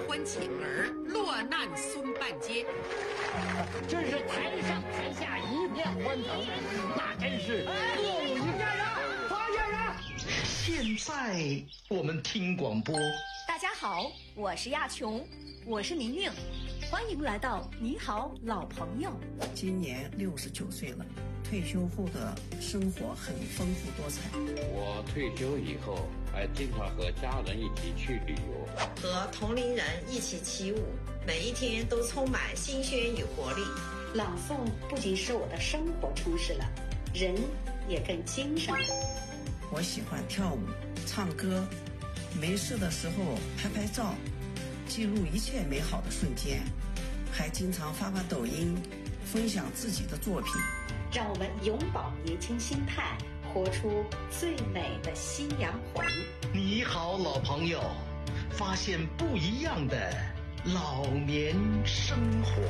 欢景儿，落难松半截。 真是台上台下一片欢腾，那真是歌舞一片啊！发现人！ 现在我们听广播。 大家好，我是亚琼， 我是宁宁， 欢迎来到你好老朋友。 今年69岁了，退休后的生活很丰富多彩。 我退休以后还经常和家人一起去旅游， 和同龄人一起起舞，每一天都充满新鲜与活力。 朗诵不仅使我的生活充实了，人也更精神了。 我喜欢跳舞、唱歌，没事的时候拍拍照，记录一切美好的瞬间，还经常发抖音，分享自己的作品。 让我们永葆年轻心态，活出最美的夕阳红。 你好老朋友，发现不一样的老年生活。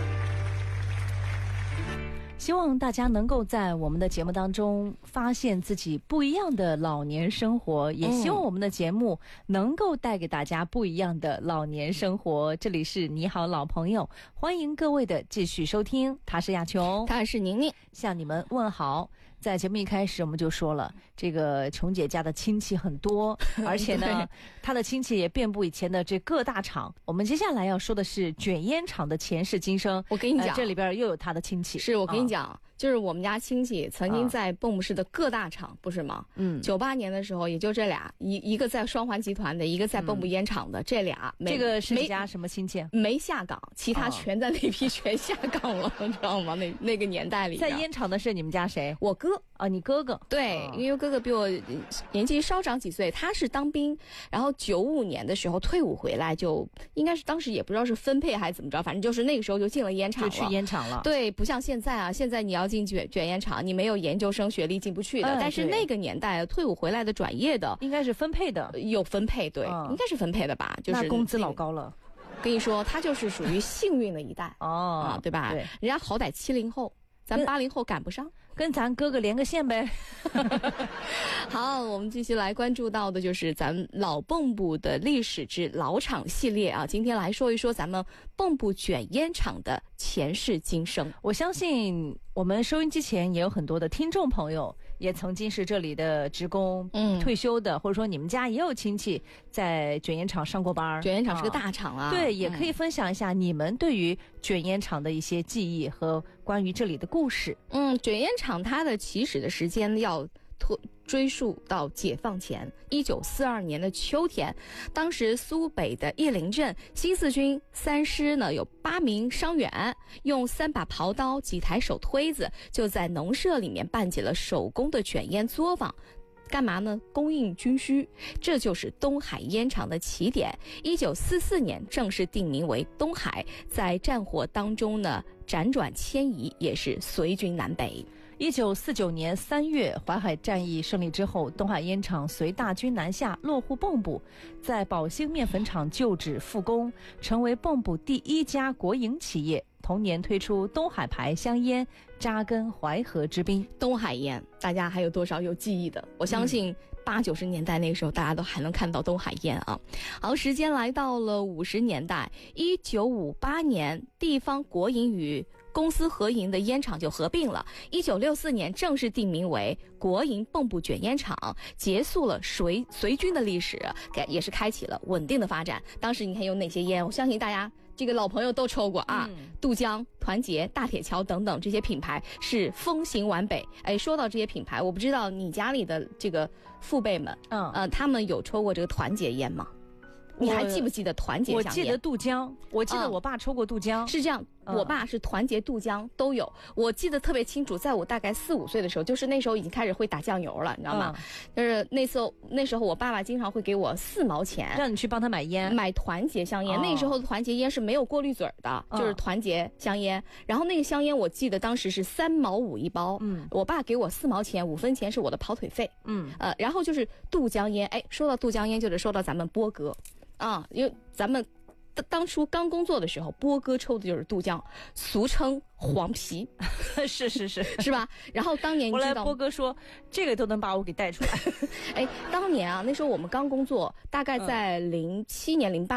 希望大家能够在我们的节目当中发现自己不一样的老年生活，也希望我们的节目能够带给大家不一样的老年生活。这里是你好老朋友，欢迎各位的继续收听，他是亚琼， 他是宁宁， 向你们问好。在节目一开始我们就说了，这个琼姐家的亲戚很多，而且呢她的亲戚也遍布以前的这各大厂。我们接下来要说的是卷烟厂的前世今生。 我跟你讲， 这里边又有她的亲戚。 是我跟你讲，就是我们家亲戚曾经在蚌埠市的各大厂，不是吗？98年的时候也就这俩，一个在双环集团的，一个在蚌埠烟厂的，这俩这个是你家什么亲戚？ 没下岗，其他全在那批全下岗了，知道吗？那个年代里， 在烟厂的是你们家谁？ 我哥。 你哥哥。 对，因为哥哥比我年纪稍长几岁，他是当兵，然后95年的时候退伍回来，就应该是当时也不知道是分配还是怎么着，反正就是那个时候就进了烟厂了， 就去烟厂了。 对，不像现在啊，现在你要进卷烟厂，你没有研究生学历进不去的。但是那个年代退伍回来的转业的， 应该是分配的， 有分配，对，应该是分配的吧？就是那工资老高了。 跟你说，他就是属于幸运的一代对吧？对，人家好歹70后。咱80后赶不上， 跟咱哥哥连个线呗。 好，我们继续来关注到的就是咱们老蚌埠的历史之老厂系列啊。今天来说一说咱们蚌埠卷烟厂的前世今生。 我相信我们收音机前也有很多的听众朋友，也曾经是这里的职工，退休的，或者说你们家也有亲戚在卷烟厂上过班。 卷烟厂是个大厂啊， 对，也可以分享一下你们对于卷烟厂的一些记忆和关于这里的故事。 卷烟厂它的起始的时间要追溯到解放前1942年的秋天，当时苏北的叶林镇新四军3师呢有8名伤员，用3把刨刀、几台手推子，就在农舍里面办起了手工的卷烟作坊。干嘛呢？供应军需，这就是东海烟厂的起点。1944年正式定名为东海，在战火当中呢辗转迁移，也是随军南北。 1949年3月，淮海战役胜利之后，东海烟厂随大军南下，落户蚌埠，在宝兴面粉厂就职复工，成为蚌埠第1家国营企业。同年推出东海牌香烟，扎根淮河之滨。 东海烟大家还有多少有记忆的？我相信80、90年代那个时候大家都还能看到东海烟啊。好，时间来到了50年代，1958年地方国营与公司合营的烟厂就合并了。1964年正式定名为国营蚌埠卷烟厂，结束了随军的历史，也是开启了稳定的发展。当时你看有哪些烟，我相信大家这个老朋友都抽过啊，杜江、团结、大铁桥等等这些品牌是风行皖北。说到这些品牌，我不知道你家里的这个父辈们，他们有抽过这个团结烟吗？你还记不记得团结香烟？ 我记得杜江，我记得我爸抽过杜江。 是这样，我爸是团结、杜江都有。我记得特别清楚，在我大概4、5岁的时候，就是那时候已经开始会打酱油了，你知道吗？就是那时候我爸爸经常会给我4毛钱， 让你去帮他买烟， 买团结香烟。那时候的团结烟是没有过滤嘴的，就是团结香烟。然后那个香烟我记得当时是3毛5一包，我爸给我4毛钱，5分钱是我的跑腿费，然后就是杜江烟。说到杜江烟，就得说到咱们波哥。因为咱们当初刚工作的时候，波哥抽的就是杜江，俗称黄皮。是吧？然后当年你知道， 后来波哥说这个都能把我给带出来。 当年啊，那时候我们刚工作，大概在07年、08